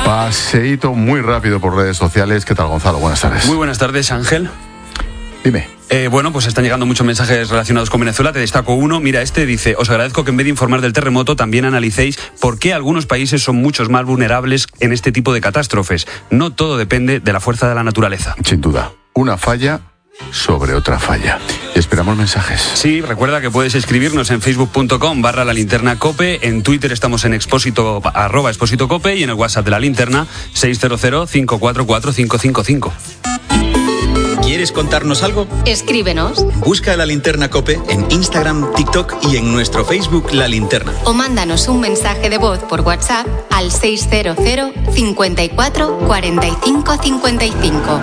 Paseíto muy rápido por redes sociales. ¿Qué tal, Gonzalo? Buenas tardes. Muy buenas tardes, Ángel. Dime. Bueno, pues están llegando muchos mensajes relacionados con Venezuela. Te destaco uno. Mira, dice: os agradezco que en vez de informar del terremoto también analicéis por qué algunos países son muchos más vulnerables en este tipo de catástrofes. No todo depende de la fuerza de la naturaleza. Sin duda. Una falla sobre otra falla. Esperamos mensajes. Sí, recuerda que puedes escribirnos en facebook.com/lalinternacope, en Twitter estamos en expósito, @expósitocope, y en el WhatsApp de La Linterna 600-544-555. ¿Quieres contarnos algo? Escríbenos. Busca La Linterna COPE en Instagram, TikTok y en nuestro Facebook La Linterna. O mándanos un mensaje de voz por WhatsApp al 600 54 45 55.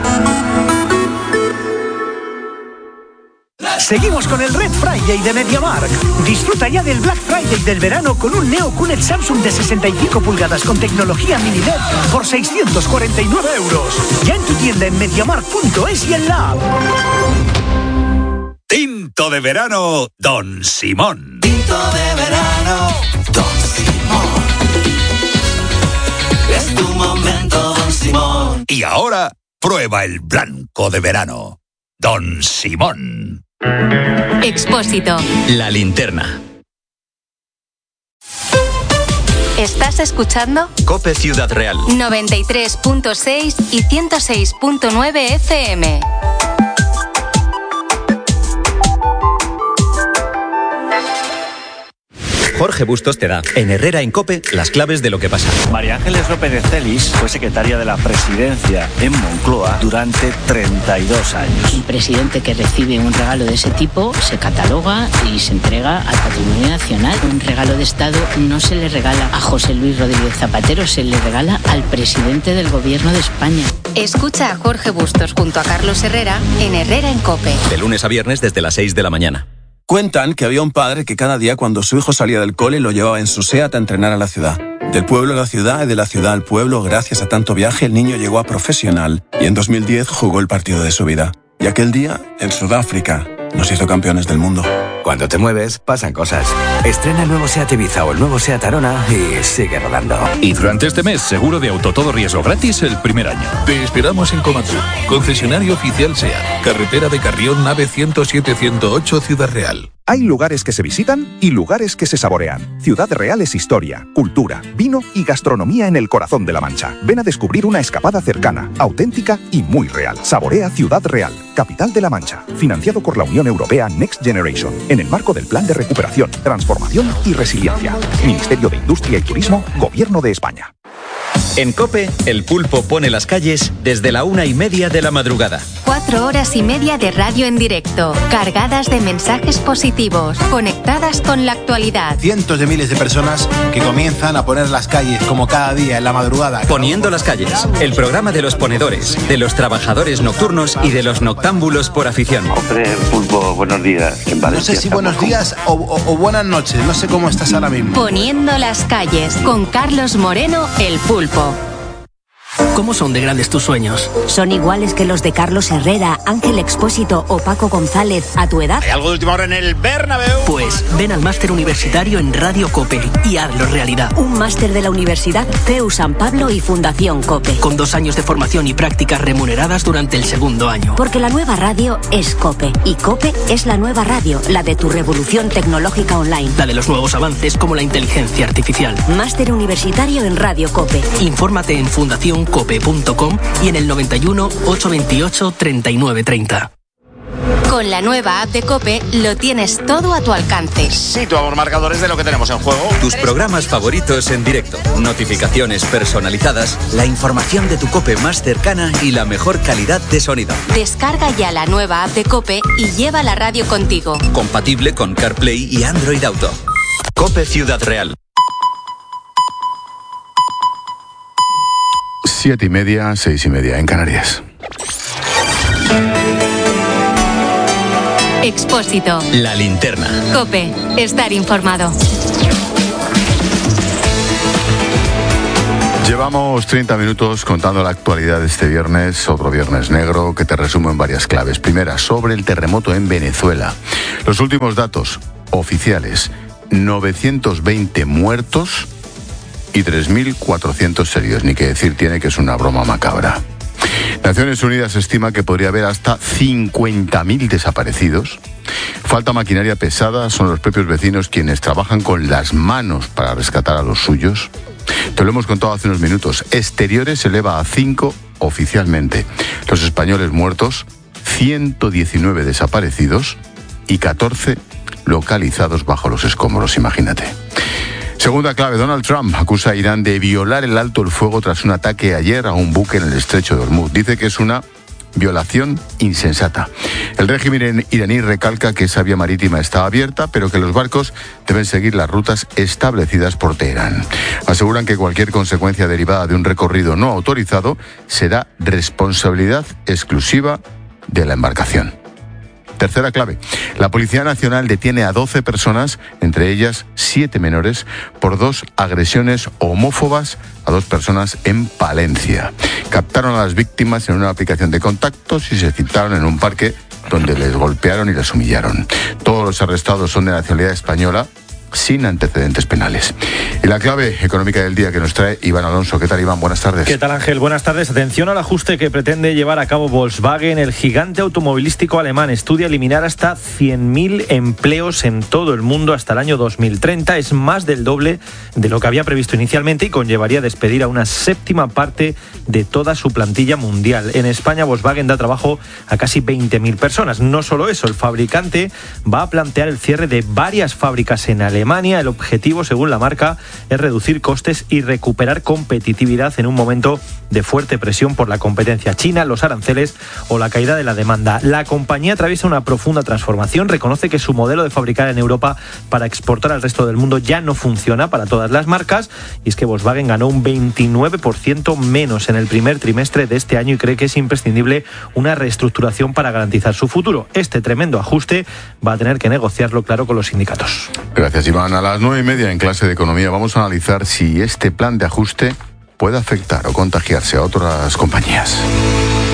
Seguimos con el Red Friday de MediaMarkt. Disfruta ya del Black Friday del verano con un Neo QNED Samsung de 65 pulgadas con tecnología mini LED por 649 euros. Ya en tu tienda en MediaMarkt.es y en la app. Tinto de verano, Don Simón. Tinto de verano, Don Simón. Es tu momento, Don Simón. Y ahora, prueba el blanco de verano, Don Simón. Expósito. La Linterna. ¿Estás escuchando? COPE Ciudad Real. 93.6 y 106.9 FM. Jorge Bustos te da, en Herrera en COPE, las claves de lo que pasa. María Ángeles López de Celis fue secretaria de la presidencia en Moncloa durante 32 años. Un presidente que recibe un regalo de ese tipo se cataloga y se entrega al patrimonio nacional. Un regalo de Estado no se le regala a José Luis Rodríguez Zapatero, se le regala al presidente del gobierno de España. Escucha a Jorge Bustos junto a Carlos Herrera en Herrera en COPE. De lunes a viernes desde las 6 de la mañana. Cuentan que había un padre que cada día cuando su hijo salía del cole lo llevaba en su SEAT a entrenar a la ciudad. Del pueblo a la ciudad y de la ciudad al pueblo, gracias a tanto viaje, el niño llegó a profesional y en 2010 jugó el partido de su vida. Y aquel día, en Sudáfrica, nos hizo campeones del mundo. Cuando te mueves, pasan cosas. Estrena el nuevo SEAT Ibiza o el nuevo SEAT Arona y sigue rodando. Y durante este mes, seguro de auto todo riesgo gratis el primer año. Te esperamos en Comatur, concesionario oficial SEAT, carretera de Carrión, nave 107-108, Ciudad Real. Hay lugares que se visitan y lugares que se saborean. Ciudad Real es historia, cultura, vino y gastronomía en el corazón de La Mancha. Ven a descubrir una escapada cercana, auténtica y muy real. Saborea Ciudad Real, capital de La Mancha. Financiado por la Unión Europea Next Generation, en el marco del Plan de Recuperación, Transformación y Resiliencia. Ministerio de Industria y Turismo, Gobierno de España. En COPE, el pulpo pone las calles desde la 1:30 de la madrugada. 4 horas y media de radio en directo, cargadas de mensajes positivos, conectadas con la actualidad. Cientos de miles de personas que comienzan a poner las calles como cada día en la madrugada. Poniendo las calles, el programa de los ponedores, de los trabajadores nocturnos y de los noctámbulos por afición. Hombre, pulpo, buenos días. En Valencia, no sé si buenos días o buenas noches, no sé cómo estás ahora mismo. Poniendo las calles con Carlos Moreno, el pulpo. ¿Cómo son de grandes tus sueños? ¿Son iguales que los de Carlos Herrera, Ángel Expósito o Paco González a tu edad? ¿Hay algo de última hora en el Bernabéu? Pues ven al máster universitario en Radio COPE y hazlo realidad. Un máster de la Universidad CEU San Pablo y Fundación COPE. Con 2 años de formación y prácticas remuneradas durante el segundo año. Porque la nueva radio es COPE. Y COPE es la nueva radio, la de tu revolución tecnológica online. La de los nuevos avances como la inteligencia artificial. Máster universitario en Radio COPE. Infórmate en fundacioncope.com y en el 91 828 3930. Con la nueva app de COPE lo tienes todo a tu alcance. Situamos marcadores de lo que tenemos en juego. Tus programas favoritos en directo, notificaciones personalizadas, la información de tu COPE más cercana y la mejor calidad de sonido. Descarga ya la nueva app de COPE y lleva la radio contigo. Compatible con CarPlay y Android Auto. COPE Ciudad Real. 7:30, 6:30 en Canarias. Expósito. La Linterna. COPE. Estar informado. Llevamos 30 minutos contando la actualidad de este viernes, otro viernes negro, que te resumo en varias claves. Primera, sobre el terremoto en Venezuela. Los últimos datos oficiales, 920 muertos y 3.400 heridos. Ni que decir tiene que es una broma macabra. Naciones Unidas estima que podría haber hasta 50.000 desaparecidos. Falta maquinaria pesada, son los propios vecinos quienes trabajan con las manos para rescatar a los suyos. Te lo hemos contado hace unos minutos. Exteriores se eleva a 5 oficialmente. Los españoles muertos, 119 desaparecidos y 14 localizados bajo los escombros, imagínate. Segunda clave, Donald Trump acusa a Irán de violar el alto el fuego tras un ataque ayer a un buque en el estrecho de Hormuz. Dice que es una violación insensata. El régimen iraní recalca que esa vía marítima está abierta, pero que los barcos deben seguir las rutas establecidas por Teherán. Aseguran que cualquier consecuencia derivada de un recorrido no autorizado será responsabilidad exclusiva de la embarcación. Tercera clave. La Policía Nacional detiene a 12 personas, entre ellas 7 menores, por 2 agresiones homófobas a 2 personas en Palencia. Captaron a las víctimas en una aplicación de contactos y se citaron en un parque donde les golpearon y les humillaron. Todos los arrestados son de nacionalidad española, sin antecedentes penales. Y la clave económica del día que nos trae Iván Alonso. ¿Qué tal, Iván? Buenas tardes. ¿Qué tal, Ángel? Buenas tardes. Atención al ajuste que pretende llevar a cabo Volkswagen. El gigante automovilístico alemán estudia eliminar hasta 100.000 empleos en todo el mundo hasta el año 2030. Es más del doble de lo que había previsto inicialmente y conllevaría despedir a una séptima parte de toda su plantilla mundial. En España, Volkswagen da trabajo a casi 20.000 personas. No solo eso, el fabricante va a plantear el cierre de varias fábricas en Alemania. El objetivo, según la marca, es reducir costes y recuperar competitividad en un momento de fuerte presión por la competencia china, los aranceles o la caída de la demanda. La compañía atraviesa una profunda transformación, reconoce que su modelo de fabricar en Europa para exportar al resto del mundo ya no funciona para todas las marcas, y es que Volkswagen ganó un 29% menos en el primer trimestre de este año y cree que es imprescindible una reestructuración para garantizar su futuro. Este tremendo ajuste va a tener que negociarlo, claro, con los sindicatos. Gracias, Iván. A las 9:30 en clase de economía vamos a analizar si este plan de ajuste puede afectar o contagiarse a otras compañías.